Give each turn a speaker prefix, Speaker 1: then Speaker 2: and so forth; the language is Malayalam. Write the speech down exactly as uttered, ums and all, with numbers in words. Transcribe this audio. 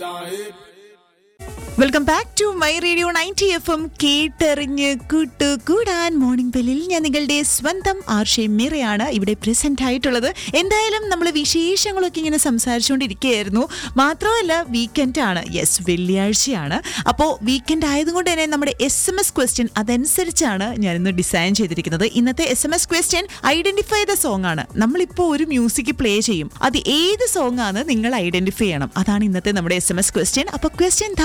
Speaker 1: Welcome back to my radio ninety F M കേട്ടെറിഞ്ഞ് കൂട്ടു കൂടാൻ മോർണിംഗ് ബെല്ലിൽ ഞാൻ നിങ്ങളുടെ സ്വന്തം ആർഷേ മീറയാണ് ഇവിടെ പ്രസന്റ് ആയിട്ടുള്ളത്. എന്തായാലും നമ്മൾ വിശേഷങ്ങളൊക്കെ ഇങ്ങനെ സംസാരിച്ചുകൊണ്ടിരിക്കുകയായിരുന്നു. മാത്രമല്ല വീക്കെൻഡ് ആണ്, യെസ് വെള്ളിയാഴ്ചയാണ്. അപ്പോൾ വീക്കെൻഡ് ആയതുകൊണ്ട് തന്നെ നമ്മുടെ എസ് എം എസ് ക്വസ്റ്റ്യൻ അതനുസരിച്ചാണ് ഞാനിന്ന് ഡിസൈൻ ചെയ്തിരിക്കുന്നത്. ഇന്നത്തെ S M S question identify the song ആണ്. നമ്മളിപ്പോൾ ഒരു മ്യൂസിക് പ്ലേ ചെയ്യും, അത് ഏത് സോങ് ആണ് നിങ്ങൾ ഐഡന്റിഫൈ ചെയ്യണം. അതാണ് ഇന്നത്തെ നമ്മുടെ എസ് എം എസ് ക്വസ്റ്റ്യൻ. അപ്പോൾ ക്വസ്റ്റ്യൻ